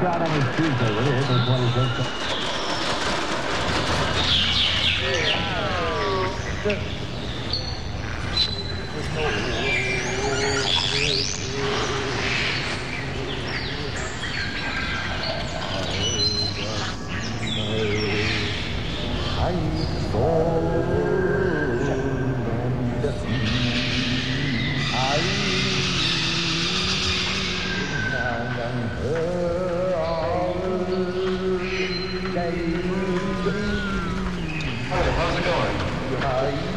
shot on his Tuesday with it, April 26th. How's it going?